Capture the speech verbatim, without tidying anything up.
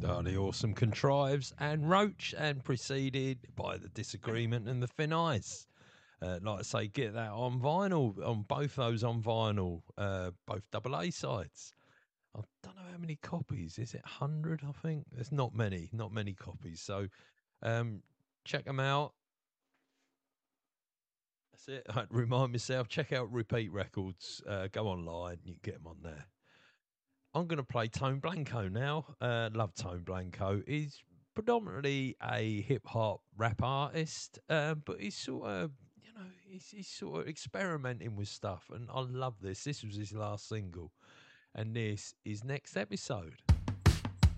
uh, the Awesome Contrives and Roach, and preceded by The Disagreement and The Thin Ice. Uh, like I say, get that on vinyl, on both those on vinyl, uh, both double A sides. I don't know how many copies. Is it one hundred, I think? There's not many, not many copies. So um, check them out. That's it. I'd remind myself, check out Repeat Records. Uh, go online, you can get them on there. I'm going to play Tone Blanco now. Uh, love Tone Blanco. He's predominantly a hip hop rap artist, uh, but he's sort of, you know, he's, he's sort of experimenting with stuff, and I love this. This was his last single, and this is Next Episode.